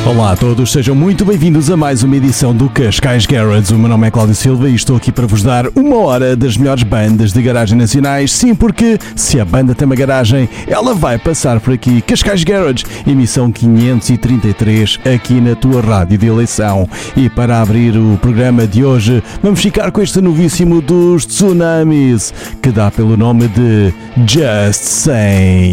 Olá a todos, sejam muito bem-vindos a mais uma edição do Cascais Garage. O meu nome é Cláudio Silva e estou aqui para vos dar uma hora das melhores bandas de garagem nacionais. Sim, porque se a banda tem uma garagem, ela vai passar por aqui. Cascais Garage, emissão 533, aqui na tua rádio de eleição. E para abrir o programa de hoje, vamos ficar com este novíssimo dos Tsunamis, que dá pelo nome de Just Saying.